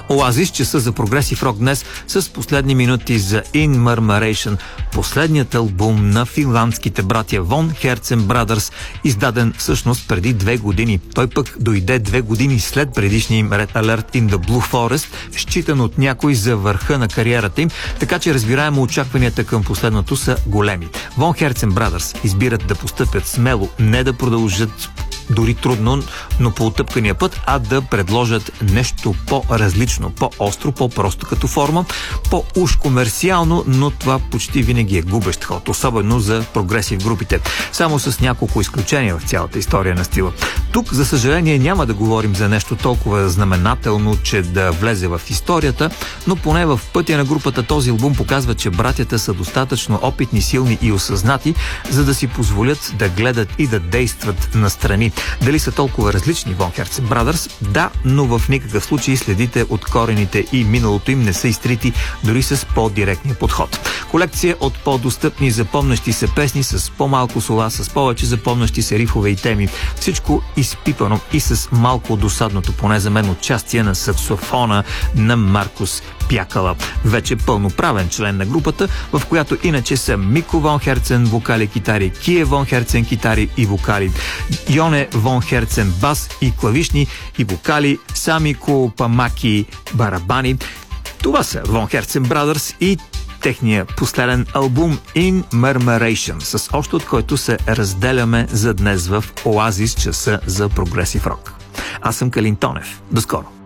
Оазис, часа за прогресив рок днес с последни минути за In Murmuration, последният албум на финландските братя Von Herzen Brothers, издаден всъщност преди 2 години. Той пък дойде 2 години след предишния им Red Alert in the Blue Forest, считан от някой за върха на кариерата им, така че разбираемо очакванията към последното са големи. Von Herzen Brothers избират да постъпят смело, не да продължат дори трудно, но по отъпкания път, а да предложат нещо по-различно, по-остро, по-просто като форма, по-уж комерциално, но това почти винаги е губещ ход, особено за прогресив групите. Само с няколко изключения в цялата история на стила. Тук, за съжаление, няма да говорим за нещо толкова знаменателно, че да влезе в историята, но поне в пътя на групата този албум показва, че братята са достатъчно опитни, силни и осъзнати, за да си позволят да гледат и да действат настрани. Дали са толкова различни Von Herzen Brothers? Да, но в никакъв случай следите от корените и миналото им не са изтрити дори с по-директния подход. Колекция от по-достъпни запомнящи се песни с по-малко слова, с повече запомнящи се рифове и теми. Всичко изпипано и с малко досадното, поне за мен, участие на саксофона на Маркус Пякала, вече пълноправен член на групата, в която иначе са Мико Von Herzen вокали, китари, Кие Von Herzen китари и вокали, Йоне Von Herzen бас и клавишни и вокали, Самико Памаки барабани. Това са Von Herzen Brothers и техния последен албум In Murmuration, с още от който се разделяме за днес в Оазис, часа за прогресив рок. Аз съм Калин Тонев. До скоро!